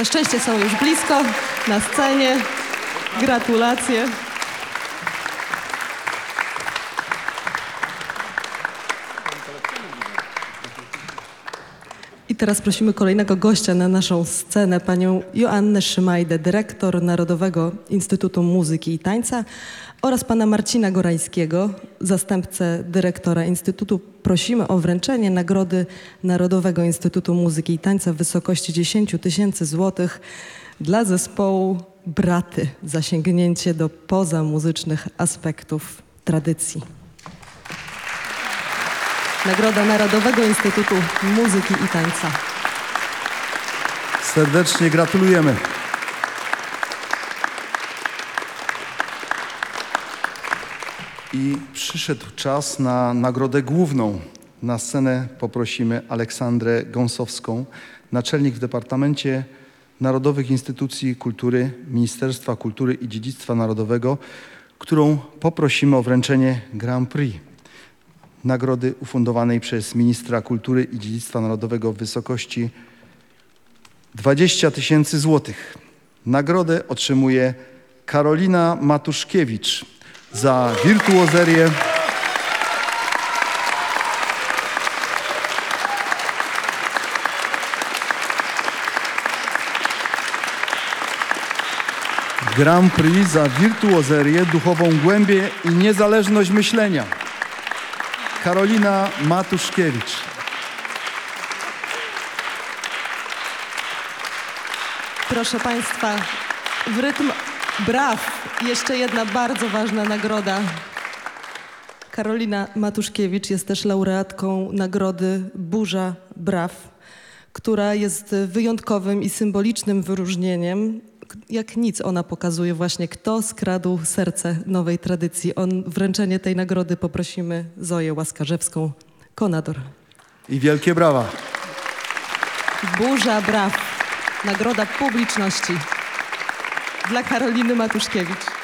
Na szczęście są już blisko, na scenie. Gratulacje. I teraz prosimy kolejnego gościa na naszą scenę, panią Joannę Szymajdę, dyrektor Narodowego Instytutu Muzyki i Tańca, oraz pana Marcina Gorajskiego, zastępcę dyrektora Instytutu. Prosimy o wręczenie Nagrody Narodowego Instytutu Muzyki i Tańca w wysokości 10 000 złotych dla zespołu Braty za sięgnięcie do pozamuzycznych aspektów tradycji. Nagroda Narodowego Instytutu Muzyki i Tańca. Serdecznie gratulujemy. I przyszedł czas na nagrodę główną. Na scenę poprosimy Aleksandrę Gąsowską, naczelnik w Departamencie Narodowych Instytucji Kultury Ministerstwa Kultury i Dziedzictwa Narodowego, którą poprosimy o wręczenie Grand Prix. Nagrody ufundowanej przez ministra kultury i dziedzictwa narodowego w wysokości 20 000 złotych. Nagrodę otrzymuje Karolina Matuszkiewicz za wirtuozerię Grand Prix za wirtuozerię, duchową głębię i niezależność myślenia. Karolina Matuszkiewicz. Proszę państwa, w rytm braw jeszcze jedna bardzo ważna nagroda. Karolina Matuszkiewicz jest też laureatką nagrody Burza Braw, która jest wyjątkowym i symbolicznym wyróżnieniem. Jak nic ona pokazuje właśnie, kto skradł serce nowej tradycji. O wręczenie tej nagrody poprosimy Zoję Łaskarzewską, Konador. I wielkie brawa. Burza Braw. Nagroda publiczności dla Karoliny Matuszkiewicz.